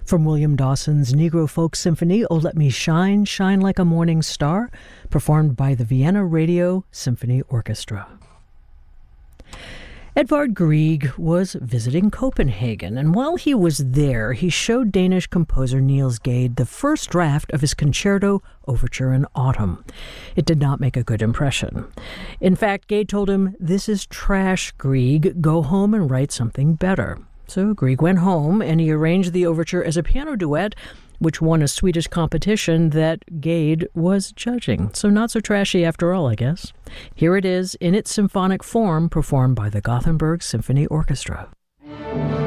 From William Dawson's Negro Folk Symphony, Oh Let Me Shine, Shine Like a Morning Star, performed by the Vienna Radio Symphony Orchestra. Edvard Grieg was visiting Copenhagen, and while he was there, he showed Danish composer Niels Gade the first draft of his concerto overture in Autumn. It did not make a good impression. In fact, Gade told him, "This is trash, Grieg. Go home and write something better." So Grieg went home, and he arranged the overture as a piano duet, which won a Swedish competition that Gade was judging. So not so trashy after all, I guess. Here it is in its symphonic form, performed by the Gothenburg Symphony Orchestra.